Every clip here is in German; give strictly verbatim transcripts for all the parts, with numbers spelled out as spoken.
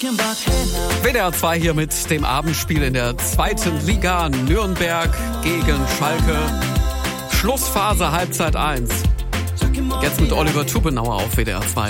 W D R zwei hier mit dem Abendspiel in der zweiten Liga. Nürnberg gegen Schalke. Schlussphase, Halbzeit eins. Jetzt mit Oliver Tubenauer auf W D R zwei.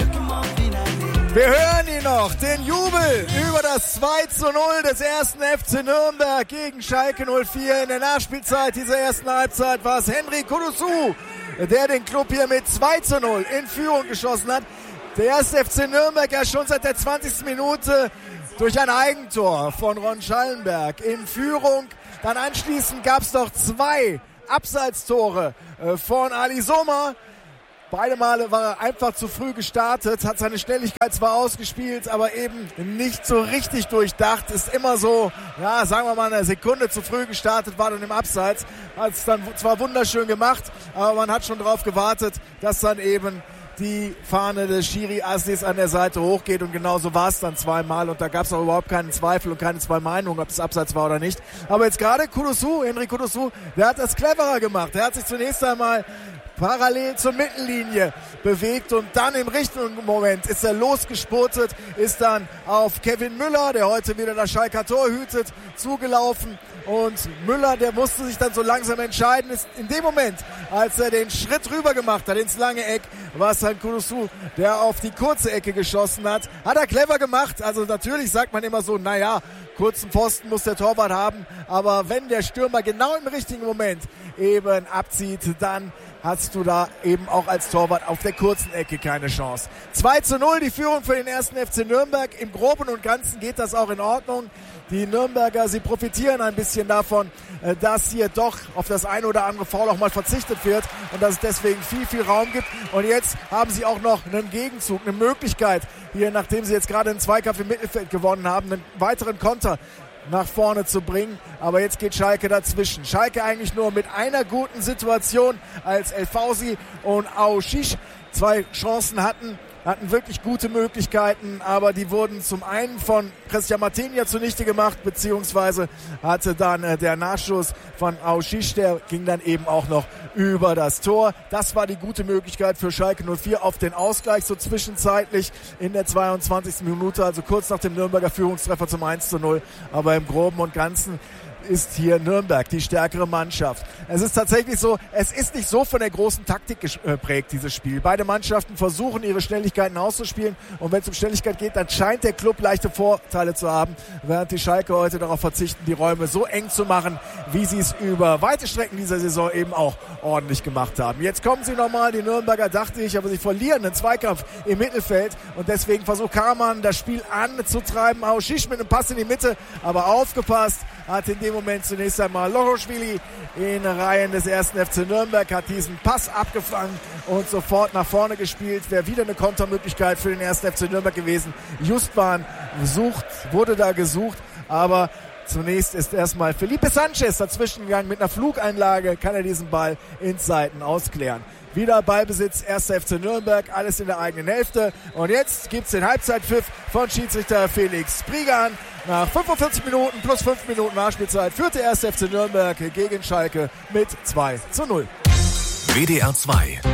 Wir hören ihn noch, den Jubel über das zwei zu null des ersten F C Nürnberg gegen Schalke null vier. In der Nachspielzeit dieser ersten Halbzeit war es Henry Kudusu, der den Klub hier mit zwei zu null in Führung geschossen hat. Der erste F C Nürnberg ja schon seit der zwanzigsten Minute durch ein Eigentor von Ron Schallenberg in Führung. Dann anschließend gab es noch zwei Abseitstore von Ali Sommer. Beide Male war er einfach zu früh gestartet, hat seine Schnelligkeit zwar ausgespielt, aber eben nicht so richtig durchdacht. Ist immer so, ja, sagen wir mal eine Sekunde zu früh gestartet, war dann im Abseits. Hat es dann zwar wunderschön gemacht, aber man hat schon darauf gewartet, dass dann eben die Fahne des Schiri Asnis an der Seite hochgeht, und genauso war es dann zweimal, und da gab es auch überhaupt keinen Zweifel und keine zwei Meinungen, ob das Abseits war oder nicht. Aber jetzt gerade Kudusu, Henry Kudusu, der hat das cleverer gemacht. Der hat sich zunächst einmal parallel zur Mittellinie bewegt und dann im richtigen Moment ist er losgespurtet, ist dann auf Kevin Müller, der heute wieder das Schalker Tor hütet, zugelaufen. Und Müller, der musste sich dann so langsam entscheiden, ist in dem Moment, als er den Schritt rüber gemacht hat ins lange Eck, war es dann Kudusu, der auf die kurze Ecke geschossen hat. Hat er clever gemacht, also natürlich sagt man immer so, naja, kurzen Pfosten muss der Torwart haben, aber wenn der Stürmer genau im richtigen Moment eben abzieht, dann hast du da eben auch als Torwart auf der kurzen Ecke keine Chance. zwei zu null die Führung für den ersten F C Nürnberg. Im Groben und Ganzen geht das auch in Ordnung. Die Nürnberger, sie profitieren ein bisschen davon, dass hier doch auf das eine oder andere Foul auch mal verzichtet wird und dass es deswegen viel, viel Raum gibt. Und jetzt haben sie auch noch einen Gegenzug, eine Möglichkeit, hier, nachdem sie jetzt gerade einen Zweikampf im Mittelfeld gewonnen haben, einen weiteren Konter nach vorne zu bringen, aber jetzt geht Schalke dazwischen. Schalke eigentlich nur mit einer guten Situation, als El Fauzi und Aouchiche zwei Chancen hatten, hatten wirklich gute Möglichkeiten, aber die wurden zum einen von Christian Martinia zunichte gemacht, beziehungsweise hatte dann äh, der Nachschuss von Aouchiche, der ging dann eben auch noch über das Tor. Das war die gute Möglichkeit für Schalke null vier auf den Ausgleich, so zwischenzeitlich in der zweiundzwanzigsten Minute, also kurz nach dem Nürnberger Führungstreffer zum eins zu null, aber im Groben und Ganzen ist hier Nürnberg die stärkere Mannschaft. Es ist tatsächlich so, es ist nicht so von der großen Taktik geprägt, dieses Spiel. Beide Mannschaften versuchen, ihre Schnelligkeiten auszuspielen, und wenn es um Schnelligkeit geht, dann scheint der Club leichte Vorteile zu haben, während die Schalke heute darauf verzichten, die Räume so eng zu machen, wie sie es über weite Strecken dieser Saison eben auch ordentlich gemacht haben. Jetzt kommen sie nochmal, die Nürnberger, dachte ich, aber sie verlieren den Zweikampf im Mittelfeld, und deswegen versucht Karaman das Spiel anzutreiben. Aouchiche mit einem Pass in die Mitte, aber aufgepasst, hat in dem Moment zunächst einmal Lochoschwili in Reihen des ersten F C Nürnberg, hat diesen Pass abgefangen und sofort nach vorne gespielt. Wäre wieder eine Kontermöglichkeit für den ersten F C Nürnberg gewesen. Justwan sucht, wurde da gesucht, aber zunächst ist erstmal Felipe Sanchez dazwischen gegangen. Mit einer Flugeinlage kann er diesen Ball ins Seiten ausklären. Wieder Ballbesitz, erster F C Nürnberg, alles in der eigenen Hälfte. Und jetzt gibt's den Halbzeitpfiff von Schiedsrichter Felix Prigan. Nach fünfundvierzig Minuten plus fünf Minuten Nachspielzeit führt der erste F C Nürnberg gegen Schalke mit zwei zu null. W D R zwei